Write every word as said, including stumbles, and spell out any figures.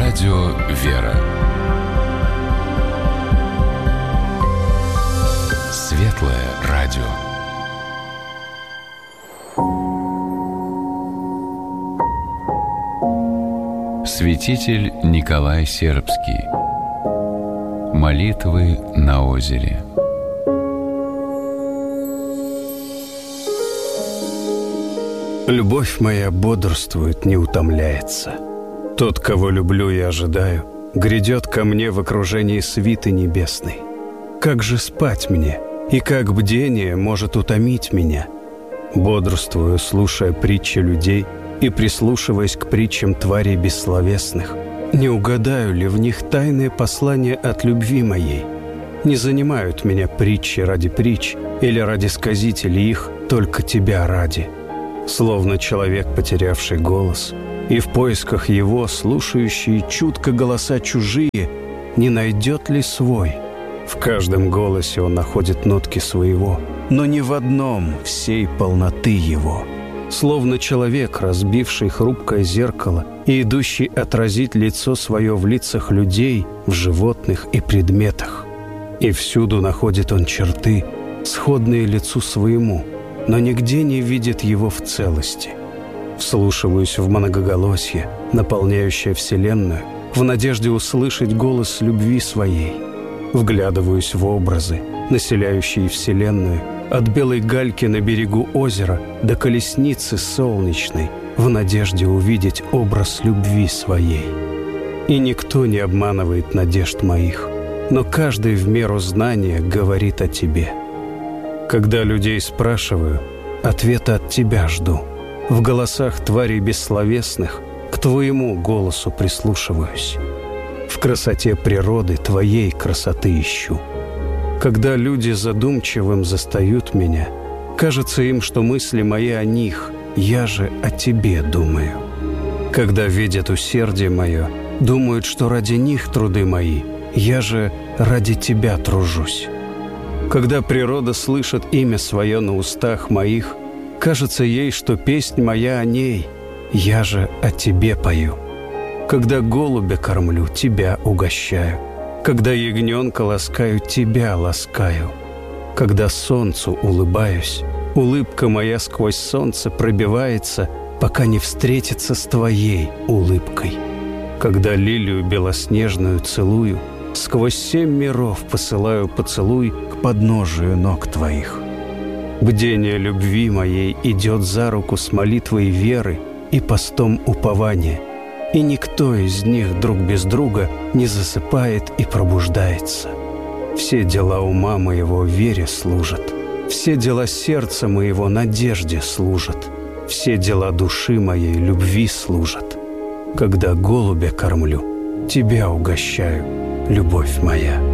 Радио «Вера». Светлое радио. Святитель Николай Сербский. Молитвы на озере. Любовь моя бодрствует, не утомляется. Тот, кого люблю и ожидаю, грядет ко мне в окружении свиты небесной. Как же спать мне, и как бдение может утомить меня? Бодрствую, слушая притчи людей и прислушиваясь к притчам тварей бессловесных. Не угадаю ли в них тайные послания от любви моей? Не занимают меня притчи ради притч или ради сказителей их только тебя ради. Словно человек, потерявший голос, и в поисках его слушающие чутко голоса чужие, не найдет ли свой? В каждом голосе он находит нотки своего, но не в одном всей полноты его. Словно человек, разбивший хрупкое зеркало и идущий отразить лицо свое в лицах людей, в животных и предметах. И всюду находит он черты, сходные лицу своему, но нигде не видит его в целости. Вслушиваюсь в многоголосье, наполняющее вселенную, в надежде услышать голос любви своей. Вглядываюсь в образы, населяющие вселенную, от белой гальки на берегу озера до колесницы солнечной, в надежде увидеть образ любви своей. И никто не обманывает надежд моих, но каждый в меру знания говорит о тебе. Когда людей спрашиваю, ответа от тебя жду. В голосах тварей бессловесных к твоему голосу прислушиваюсь. В красоте природы твоей красоты ищу. Когда люди задумчивым застают меня, кажется им, что мысли мои о них, я же о тебе думаю. Когда видят усердие мое, думают, что ради них труды мои, я же ради тебя тружусь. Когда природа слышит имя свое на устах моих, кажется ей, что песнь моя о ней, я же о тебе пою. Когда голубя кормлю, тебя угощаю. Когда ягненка ласкаю, тебя ласкаю. Когда солнцу улыбаюсь, улыбка моя сквозь солнце пробивается, пока не встретится с твоей улыбкой. Когда лилию белоснежную целую, сквозь семь миров посылаю поцелуй к подножию ног твоих. Бдение любви моей идет за руку с молитвой веры и постом упования, и никто из них друг без друга не засыпает и пробуждается. Все дела ума моего вере служат, все дела сердца моего надежде служат, все дела души моей любви служат. Когда голубя кормлю, тебя угощаю, любовь моя.